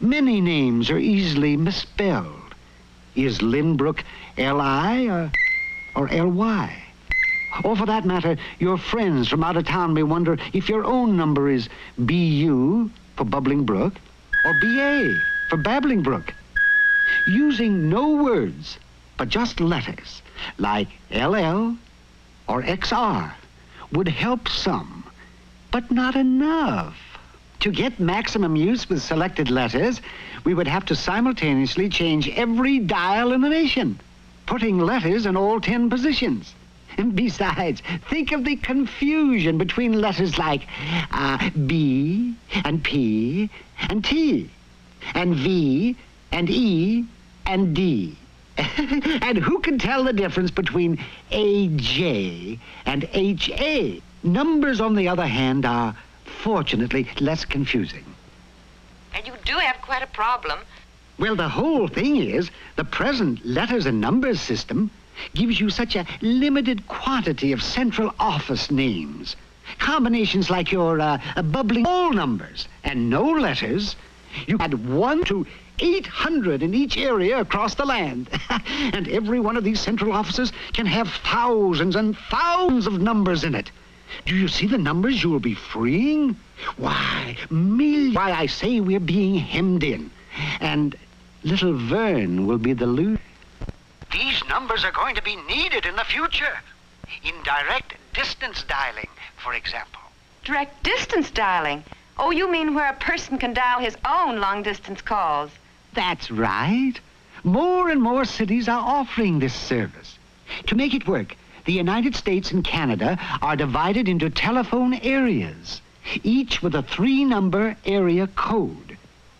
Many names are easily misspelled. Is Lynbrook L-I or L-Y? Or for that matter, your friends from out of town may wonder if your own number is B-U for Bubbling Brook or B-A for Babbling Brook. Using no words, but just letters, like LL or XR, would help some, but not enough. To get maximum use with selected letters, we would have to simultaneously change every dial in the nation, putting letters in all 10 positions. And besides, think of the confusion between letters like B and P and T and V and E and D. And who can tell the difference between AJ and HA? Numbers, on the other hand, are fortunately less confusing. And you do have quite a problem. Well, the whole thing is the present letters and numbers system gives you such a limited quantity of central office names. Combinations like your bubbling all numbers and no letters. You add 1 to 800 in each area across the land. And every one of these central offices can have thousands and thousands of numbers in it. Do you see the numbers you will be freeing? Why, millions. Why, I say we're being hemmed in. And little Vern will be the loser. These numbers are going to be needed in the future. In direct distance dialing, for example. Direct distance dialing? Oh, you mean where a person can dial his own long-distance calls? That's right. More and more cities are offering this service. To make it work, the United States and Canada are divided into telephone areas, each with a 3-number area code.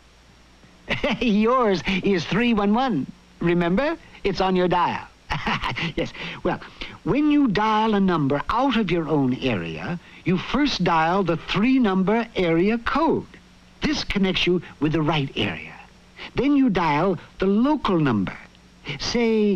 Yours is 311. Remember? It's on your dial. Yes. Well, when you dial a number out of your own area, you first dial the 3-number area code. This connects you with the right area. Then you dial the local number, say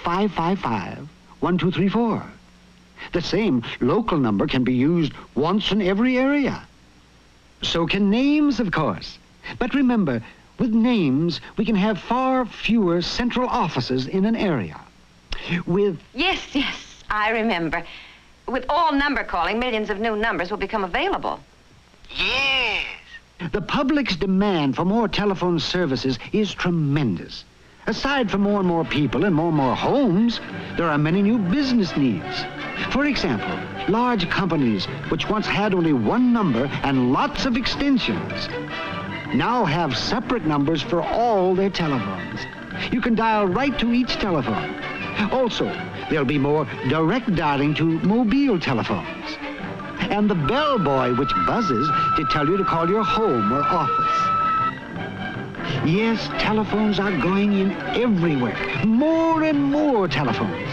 555-1234. The same local number can be used once in every area. So can names, of course. But remember, with names, we can have far fewer central offices in an area. With... Yes, I remember. With all number calling, millions of new numbers will become available. Yes. The public's demand for more telephone services is tremendous. Aside from more and more people and more homes, there are many new business needs. For example, large companies which once had only one number and lots of extensions now have separate numbers for all their telephones. You can dial right to each telephone. Also, there'll be more direct dialing to mobile telephones. And the bellboy which buzzes to tell you to call your home or office. Yes, telephones are going in everywhere. More and more telephones.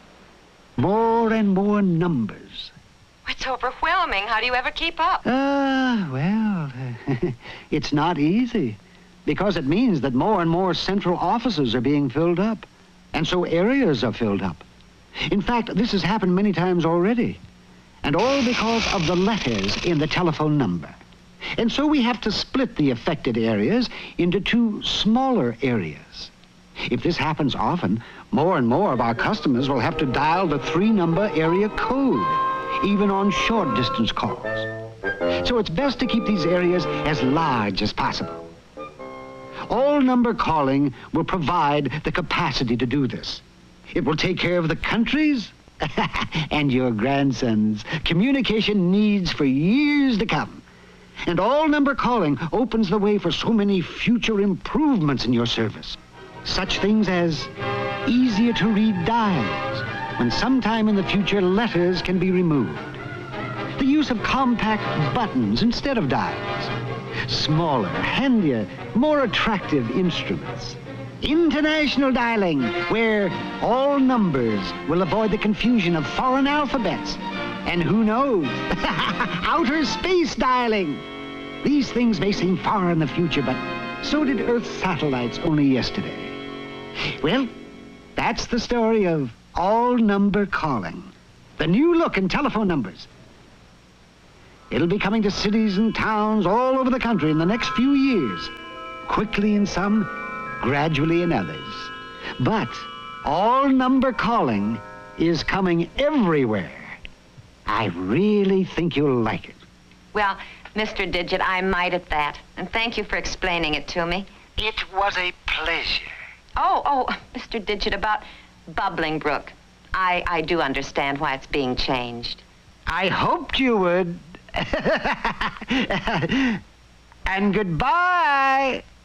More and more numbers. It's overwhelming. How do you ever keep up? Well, it's not easy. Because it means that more and more central offices are being filled up. And so areas are filled up. In fact, this has happened many times already. And all because of the letters in the telephone number. And so we have to split the affected areas into 2 smaller areas. If this happens often, more and more of our customers will have to dial the 3-number area code, even on short-distance calls. So it's best to keep these areas as large as possible. All-number calling will provide the capacity to do this. It will take care of the country's and your grandson's communication needs for years to come. And all-number calling opens the way for so many future improvements in your service. Such things as easier-to-read dials, when sometime in the future letters can be removed. The use of compact buttons instead of dials. Smaller, handier, more attractive instruments. International dialing, where all numbers will avoid the confusion of foreign alphabets. And who knows, outer space dialing. These things may seem far in the future, but so did Earth's satellites only yesterday. Well, that's the story of all-number calling. The new look in telephone numbers. It'll be coming to cities and towns all over the country in the next few years. quickly in some, gradually in others. But all number calling is coming everywhere. I really think you'll like it. Well, Mr. Digit, I might at that. And thank you for explaining it to me. It was a pleasure. Oh, Mr. Digit, about Bubbling Brook. I do understand why it's being changed. I hoped you would. And goodbye.